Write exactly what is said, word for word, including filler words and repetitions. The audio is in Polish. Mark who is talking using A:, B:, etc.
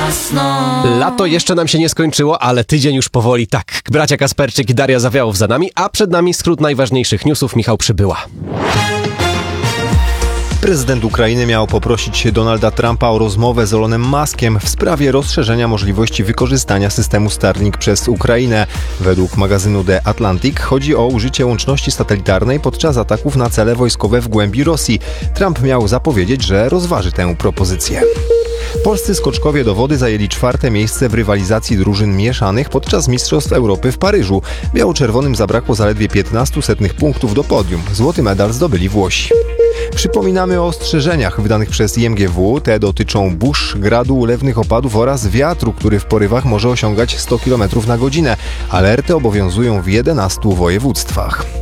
A: jasno.
B: Lato jeszcze nam się nie skończyło, ale tydzień już powoli tak. Bracia Kasperczyk i Daria Zawiałow za nami, a przed nami skrót najważniejszych newsów. Michał Przybyła.
C: Prezydent Ukrainy miał poprosić Donalda Trumpa o rozmowę z Elonem Muskiem w sprawie rozszerzenia możliwości wykorzystania systemu Starlink przez Ukrainę. Według magazynu The Atlantic chodzi o użycie łączności satelitarnej podczas ataków na cele wojskowe w głębi Rosji. Trump miał zapowiedzieć, że rozważy tę propozycję. Polscy skoczkowie do wody zajęli czwarte miejsce w rywalizacji drużyn mieszanych podczas Mistrzostw Europy w Paryżu. Biało-czerwonym zabrakło zaledwie piętnastu setnych punktów do podium. Złoty medal zdobyli Włosi. Przypominamy o ostrzeżeniach wydanych przez I M G W. Te dotyczą burz, gradu, ulewnych opadów oraz wiatru, który w porywach może osiągać sto kilometrów na godzinę. Alerty obowiązują w jedenastu województwach.